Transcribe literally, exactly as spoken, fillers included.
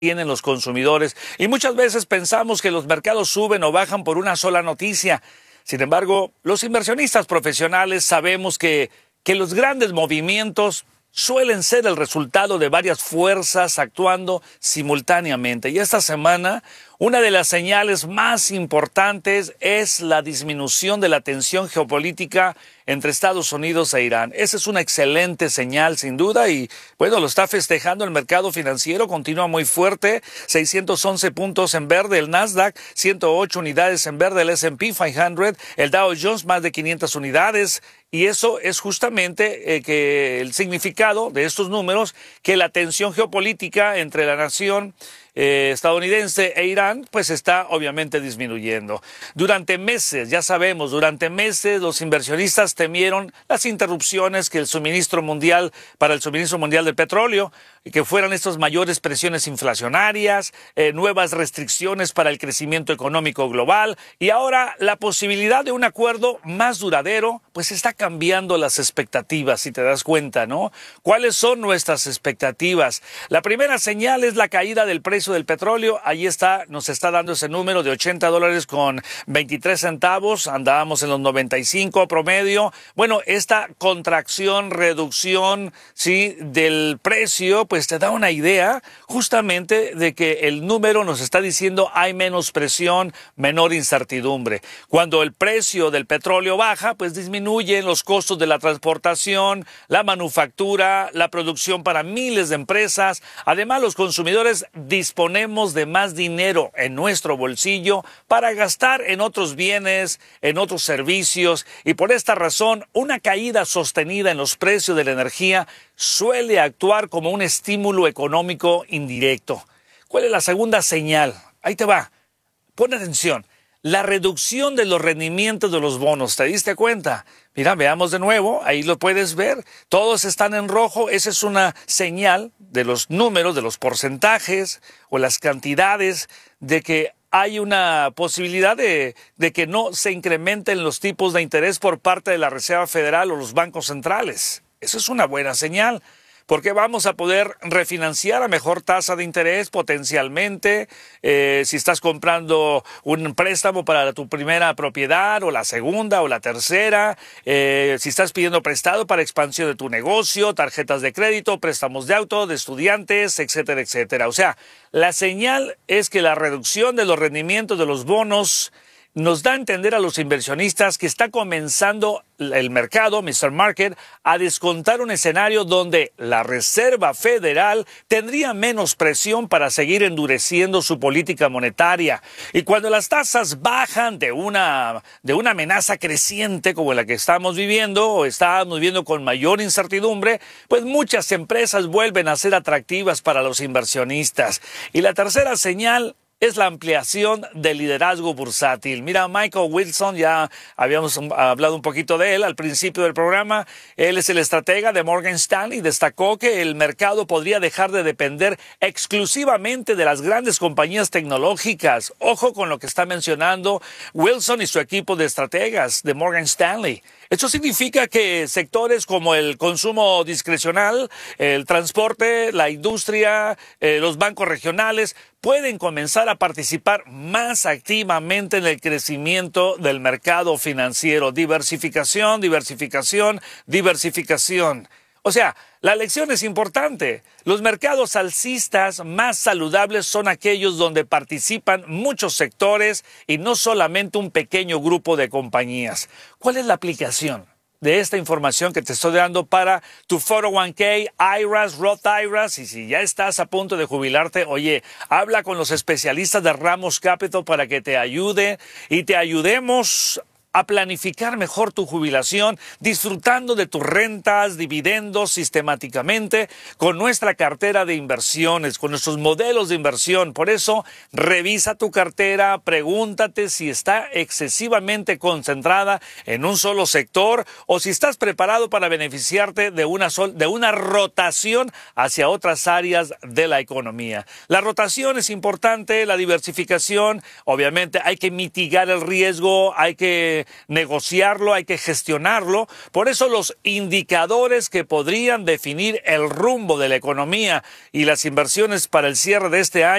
tienen los consumidores. Y muchas veces pensamos que los mercados suben o bajan por una sola noticia. Sin embargo, los inversionistas profesionales sabemos que, que los grandes movimientos suelen ser el resultado de varias fuerzas actuando simultáneamente. Y esta semana, una de las señales más importantes es la disminución de la tensión geopolítica entre Estados Unidos e Irán. Esa es una excelente señal, sin duda, y bueno, lo está festejando el mercado financiero, continúa muy fuerte, seiscientos once puntos en verde el Nasdaq, ciento ocho unidades en verde el ese and pe quinientos, el Dow Jones más de quinientas unidades, y eso es justamente eh, que el significado de estos números, que la tensión geopolítica entre la nación Eh, estadounidense e Irán, pues está obviamente disminuyendo. Durante meses, ya sabemos, durante meses los inversionistas temieron las interrupciones que el suministro mundial, para el suministro mundial del petróleo, y que fueran estas mayores presiones inflacionarias, eh, nuevas restricciones para el crecimiento económico global, y ahora la posibilidad de un acuerdo más duradero, pues está cambiando las expectativas, si te das cuenta, ¿no? ¿Cuáles son nuestras expectativas? La primera señal es la caída del precio del petróleo. Allí está, nos está dando ese número de ochenta dólares con veintitrés centavos, andábamos en los noventa y cinco promedio. Bueno, esta contracción, reducción, sí, del precio, pues te da una idea justamente de que el número nos está diciendo hay menos presión, menor incertidumbre. Cuando el precio del petróleo baja, pues disminuyen los costos de la transportación, la manufactura, la producción para miles de empresas. Además, los consumidores disponemos de más dinero en nuestro bolsillo para gastar en otros bienes, en otros servicios, y por esta razón una caída sostenida en los precios de la energía suele actuar como un estímulo económico indirecto. ¿Cuál es la segunda señal? Ahí te va. Pon atención. La reducción de los rendimientos de los bonos. ¿Te diste cuenta? Mira, veamos de nuevo, ahí lo puedes ver, todos están en rojo, esa es una señal de los números, de los porcentajes o las cantidades de que hay una posibilidad de, de que no se incrementen los tipos de interés por parte de la Reserva Federal o los bancos centrales. Eso es una buena señal, porque vamos a poder refinanciar a mejor tasa de interés potencialmente. Eh, si estás comprando un préstamo para tu primera propiedad o la segunda o la tercera, eh, si estás pidiendo prestado para expansión de tu negocio, tarjetas de crédito, préstamos de auto, de estudiantes, etcétera, etcétera. O sea, la señal es que la reducción de los rendimientos de los bonos nos da a entender a los inversionistas que está comenzando el mercado, mister Market, a descontar un escenario donde la Reserva Federal tendría menos presión para seguir endureciendo su política monetaria. Y cuando las tasas bajan de una, de una amenaza creciente como la que estamos viviendo, o estamos viviendo con mayor incertidumbre, pues muchas empresas vuelven a ser atractivas para los inversionistas. Y la tercera señal es la ampliación del liderazgo bursátil. Mira, Michael Wilson, ya habíamos hablado un poquito de él al principio del programa. Él es el estratega de Morgan Stanley. Destacó que el mercado podría dejar de depender exclusivamente de las grandes compañías tecnológicas. Ojo con lo que está mencionando Wilson y su equipo de estrategas de Morgan Stanley. Esto significa que sectores como el consumo discrecional, el transporte, la industria, eh, los bancos regionales pueden comenzar a participar más activamente en el crecimiento del mercado financiero. Diversificación, diversificación, diversificación. O sea, la lección es importante. Los mercados alcistas más saludables son aquellos donde participan muchos sectores y no solamente un pequeño grupo de compañías. ¿Cuál es la aplicación de esta información que te estoy dando para tu cuatro oh uno k, I R A S, Roth I R A S? Y si ya estás a punto de jubilarte, oye, habla con los especialistas de Ramos Capital para que te ayude y te ayudemos a planificar mejor tu jubilación, disfrutando de tus rentas, dividendos sistemáticamente con nuestra cartera de inversiones, con nuestros modelos de inversión. Por eso, revisa tu cartera, pregúntate si está excesivamente concentrada en un solo sector o si estás preparado para beneficiarte de una, sol, de una rotación hacia otras áreas de la economía. La rotación es importante, la diversificación, obviamente hay que mitigar el riesgo, hay que negociarlo, hay que gestionarlo. Por eso los indicadores que podrían definir el rumbo de la economía y las inversiones para el cierre de este año